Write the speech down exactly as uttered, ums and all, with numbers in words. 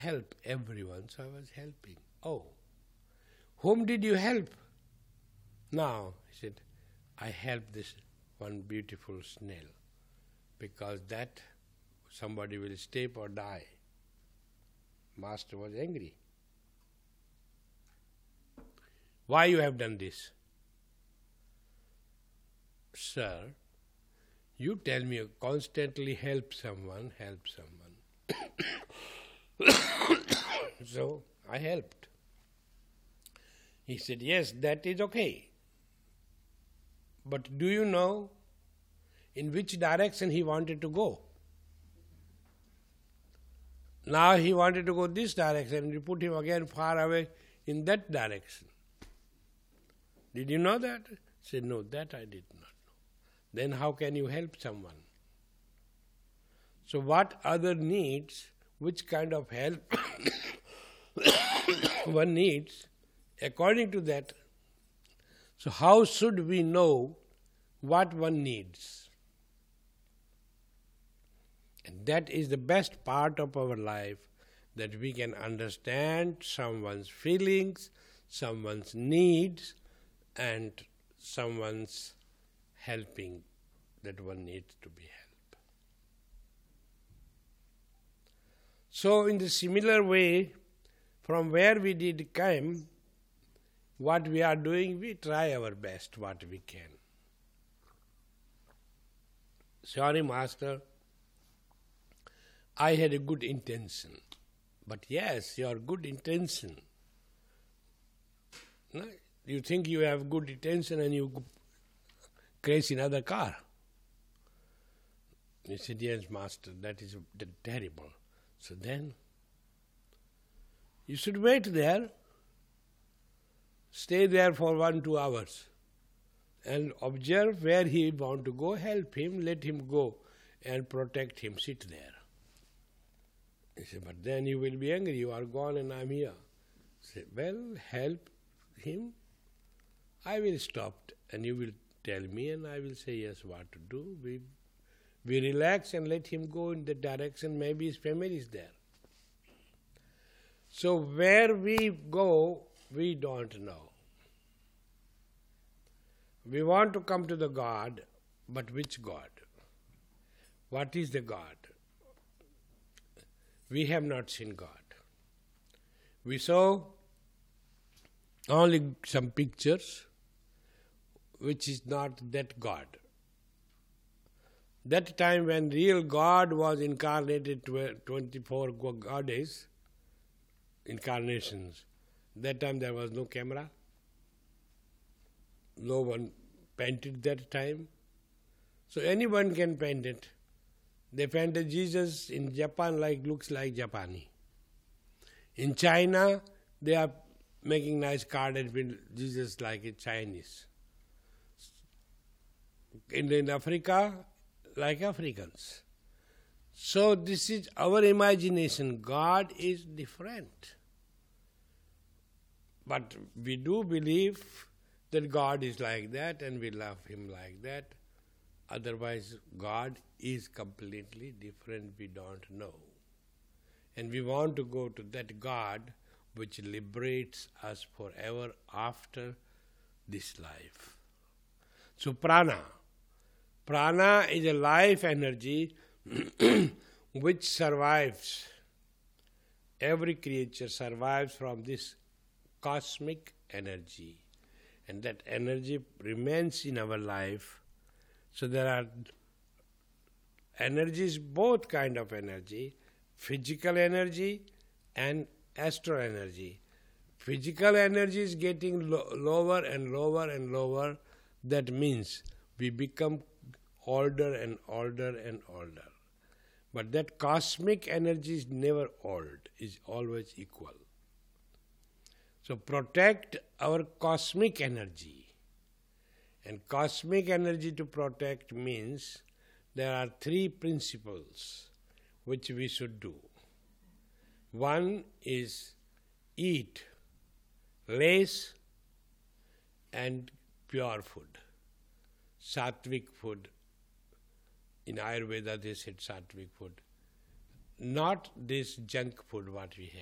help everyone, so I was helping. Oh, whom did you help? Now, he said, I helped this one beautiful snail because that somebody will step or die. Master was angry. Why you have done this? Sir, you tell me you constantly help someone, help someone. So I helped. He said, yes, that is okay. But do you know in which direction he wanted to go? Now he wanted to go this direction, and you put him again far away in that direction. Did you know that? He said, no, that I did not know. Then how can you help someone? So what other needs, which kind of help one needs, according to that. So how should we know what one needs? And that is the best part of our life, that we can understand someone's feelings, someone's needs, and someone's helping that one needs to be helped. So in the similar way, from where we did come, what we are doing, we try our best what we can. Sorry, Master, I had a good intention. But yes, your good intention. No, you think you have good intention and you crash another car. He said, yes, Master, that is terrible. So then, you should wait there. Stay there for one, two hours and observe where he want to go, help him, let him go and protect him, sit there. He said, but then you will be angry, you are gone and I am here. Say, well, help him, I will stop and you will tell me and I will say yes, what to do. We, we relax and let him go in the direction, maybe his family is there. So where we go, we don't know. We want to come to the God, but which God? What is the God? We have not seen God. We saw only some pictures, which is not that God. That time when real God was incarnated, twenty-four goddess incarnations, that time there was no camera. No one painted that time. So anyone can paint it. They painted Jesus in Japan like looks like Japani. In China, they are making nice cards with Jesus like a Chinese. In, in Africa, like Africans. So this is our imagination. God is different. But we do believe that God is like that and we love Him like that. Otherwise, God is completely different, we don't know. And we want to go to that God which liberates us forever after this life. So prana. Prana is a life energy which survives. Every creature survives from this cosmic energy. And that energy remains in our life. So there are energies, both kind of energy, physical energy and astral energy. Physical energy is getting lo- lower and lower and lower. That means we become older and older and older. But that cosmic energy is never old, is always equal. So protect our cosmic energy. And cosmic energy to protect means there are three principles which we should do. One is eat less and pure food, sattvic food. In Ayurveda they said sattvic food. not this junk food what we have.